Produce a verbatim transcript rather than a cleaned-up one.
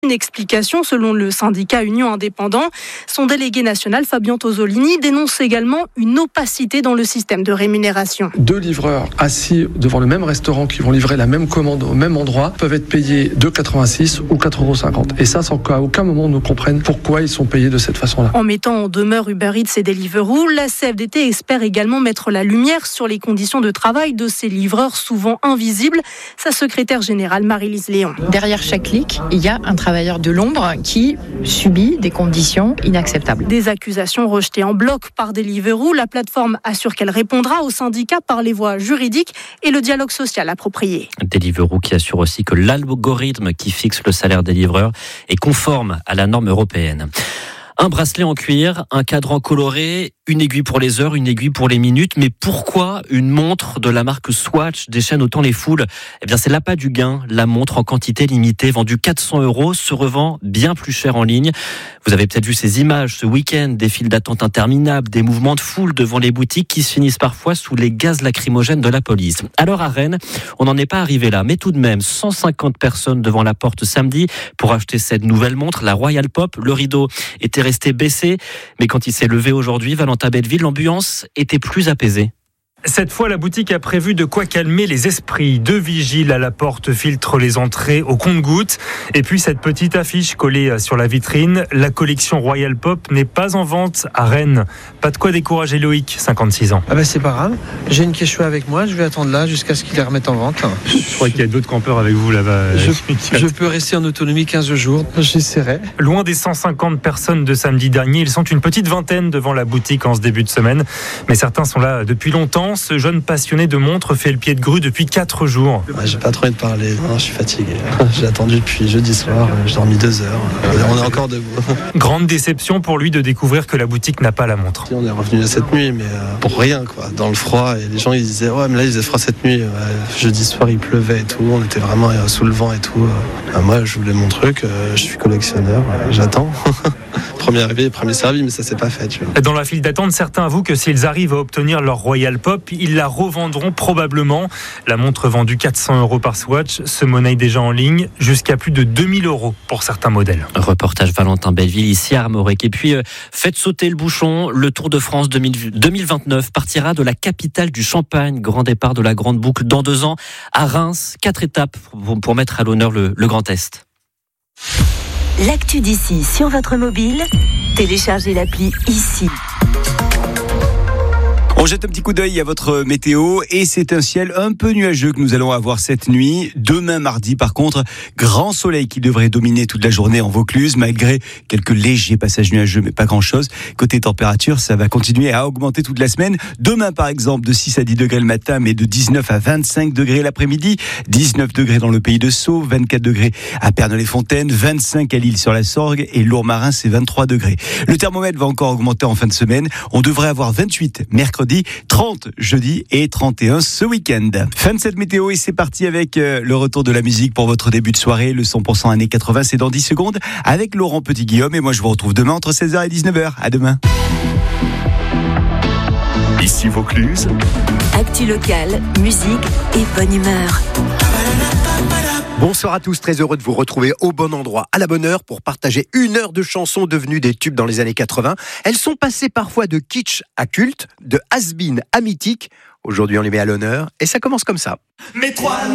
Une explication selon le syndicat Union Indépendant. Son délégué national, Fabien Tosolini, dénonce également une opacité dans le système de rémunération. Deux livreurs assis devant le même restaurant qui vont livrer la même commande au même endroit peuvent être payés deux euros quatre-vingt-six ou quatre euros cinquante. Et ça, sans qu'à aucun moment on ne comprenne pourquoi ils sont payés de cette façon-là. En mettant en demeure Uber Eats et Deliveroo, la C F D T espère également mettre la lumière sur les conditions de travail de ces livreurs souvent invisibles. Sa secrétaire générale, Marie-Lise Léon. Derrière chaque clic, il y a un travailleur de l'ombre qui subit des conditions inacceptables. Des accusations rejetées en bloc par Deliveroo. La plateforme assure qu'elle répondra aux syndicats par les voies juridiques et le dialogue social approprié. Deliveroo qui assure aussi que l'algorithme qui fixe le salaire des livreurs est conforme à la norme européenne. Un bracelet en cuir, un cadran coloré, une aiguille pour les heures, une aiguille pour les minutes. Mais pourquoi une montre de la marque Swatch déchaîne autant les foules ? Eh bien, c'est l'appât du gain. La montre en quantité limitée, vendue quatre cents euros, se revend bien plus cher en ligne. Vous avez peut-être vu ces images ce week-end, des files d'attente interminables, des mouvements de foule devant les boutiques qui se finissent parfois sous les gaz lacrymogènes de la police. Alors à Rennes, on n'en est pas arrivé là, mais tout de même, cent cinquante personnes devant la porte samedi pour acheter cette nouvelle montre, la Royal Pop. Le rideau était resté baissé, mais quand il s'est levé aujourd'hui, Valentin Belleville, l'ambiance était plus apaisée. Cette fois, la boutique a prévu de quoi calmer les esprits. Deux vigiles à la porte filtrent les entrées au compte-gouttes. Et puis cette petite affiche collée sur la vitrine. La collection Royal Pop n'est pas en vente à Rennes. Pas de quoi décourager Loïc, cinquante-six ans. Ah bah c'est pas grave. J'ai une Quechua avec moi. Je vais attendre là jusqu'à ce qu'ils les remettent en vente. Je crois qu'il y a d'autres campeurs avec vous là-bas. Je, je peux rester en autonomie quinze jours. J'essaierai. Loin des cent cinquante personnes de samedi dernier, ils sont une petite vingtaine devant la boutique en ce début de semaine. Mais certains sont là depuis longtemps. Ce jeune passionné de montres fait le pied de grue depuis quatre jours. Ouais, j'ai pas trop envie de parler, non, je suis fatigué. J'ai attendu depuis jeudi soir, j'ai dormi deux heures. On est encore debout. Grande déception pour lui de découvrir que la boutique n'a pas la montre. On est revenu cette nuit, mais pour rien, quoi, dans le froid. Et les gens ils disaient, ouais, mais là il faisait froid cette nuit. Ouais, jeudi soir il pleuvait et tout, on était vraiment sous le vent et tout. Bah, moi je voulais mon truc, je suis collectionneur, j'attends. Premier arrivé, premier servi, mais ça s'est pas fait. Tu vois. Dans la file d'attente, certains avouent que s'ils arrivent à obtenir leur Royal Pop, ils la revendront probablement. La montre vendue quatre cents euros par Swatch se monnaie déjà en ligne jusqu'à plus de deux mille euros pour certains modèles. Reportage Valentin Belleville ici à Armorec. Et puis, euh, faites sauter le bouchon. Le Tour de France deux mille vingt-neuf partira de la capitale du Champagne. Grand départ de la Grande Boucle dans deux ans à Reims. Quatre étapes pour, pour mettre à l'honneur le, le Grand Est. L'actu d'ici sur votre mobile, téléchargez l'appli ici. On jette un petit coup d'œil à votre météo et c'est un ciel un peu nuageux que nous allons avoir cette nuit. Demain mardi, par contre, grand soleil qui devrait dominer toute la journée en Vaucluse, malgré quelques légers passages nuageux, mais pas grand-chose. Côté température, ça va continuer à augmenter toute la semaine. Demain, par exemple, de six à dix degrés le matin, mais de dix-neuf à vingt-cinq degrés l'après-midi. dix-neuf degrés dans le pays de Sceaux, vingt-quatre degrés à Pernes-les-Fontaines, vingt-cinq à L'Île-sur-la-Sorgue et Lourmarin, c'est vingt-trois degrés. Le thermomètre va encore augmenter en fin de semaine. On devrait avoir vingt-huit mercredi, trente jeudi et trente et un ce week-end. Fin de cette météo et c'est parti avec le retour de la musique pour votre début de soirée. Le cent pour cent années quatre-vingts, c'est dans dix secondes avec Laurent Petit-Guillaume et moi je vous retrouve demain entre seize heures et dix-neuf heures. À demain. Ici Vaucluse. Actu locale, musique et bonne humeur. Bonsoir à tous, très heureux de vous retrouver au bon endroit, à la bonne heure pour partager une heure de chansons devenues des tubes dans les années quatre-vingts. Elles sont passées parfois de kitsch à culte, de has-been à mythique. Aujourd'hui on les met à l'honneur et ça commence comme ça. Mais toi